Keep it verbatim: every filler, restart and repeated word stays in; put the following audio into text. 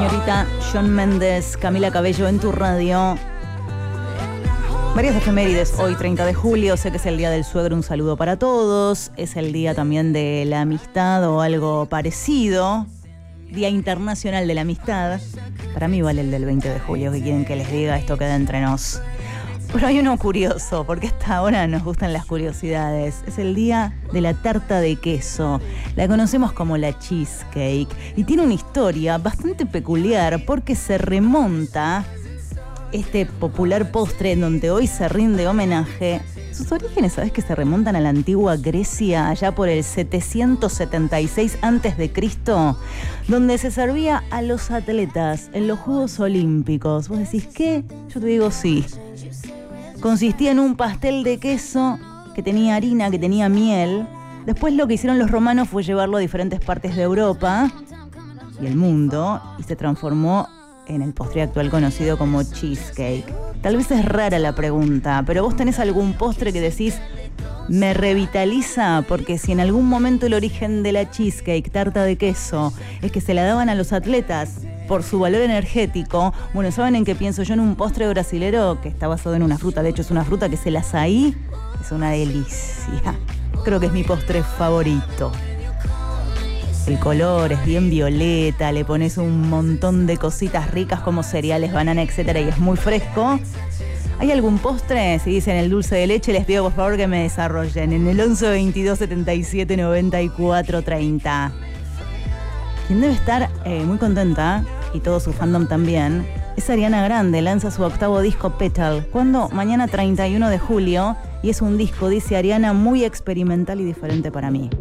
Rita, Shawn Mendes, Camila Cabello en tu radio. Varias efemérides hoy, treinta de julio. Sé que es el día del suegro, un saludo para todos. Es el día también de la amistad o algo parecido. Día Internacional de la Amistad. Para mí vale el del veinte de julio, que quieren que les diga, esto queda entre nos. Pero hay uno curioso, porque hasta ahora nos gustan las curiosidades. Es el día de la tarta de queso. La conocemos como la cheesecake. Y tiene una historia bastante peculiar porque se remonta este popular postre en donde hoy se rinde homenaje. Sus orígenes, ¿sabes que se remontan a la antigua Grecia, allá por el setecientos setenta y seis antes de Cristo, donde se servía a los atletas en los Juegos Olímpicos? Vos decís, ¿qué? Yo te digo sí. Consistía en un pastel de queso que tenía harina, que tenía miel. Después lo que hicieron los romanos fue llevarlo a diferentes partes de Europa y el mundo y se transformó en el postre actual conocido como cheesecake. Tal vez es rara la pregunta, pero vos tenés algún postre que decís, me revitaliza, porque si en algún momento el origen de la cheesecake, tarta de queso, es que se la daban a los atletas por su valor energético, bueno, ¿saben en qué pienso yo? En un postre brasilero que está basado en una fruta. De hecho, es una fruta que es el azaí. Es una delicia. Creo que es mi postre favorito. El color es bien violeta, le pones un montón de cositas ricas como cereales, banana, etcétera, y es muy fresco. ¿Hay algún postre? Si dicen el dulce de leche, les pido por favor que me desarrollen en el once veintidós setenta y siete noventa y cuatro treinta. Quien debe estar eh, muy contenta, y todo su fandom también, es Ariana Grande. Lanza su octavo disco Petal. ¿Cuándo? Mañana treinta y uno de julio. Y es un disco, dice Ariana, muy experimental y diferente para mí.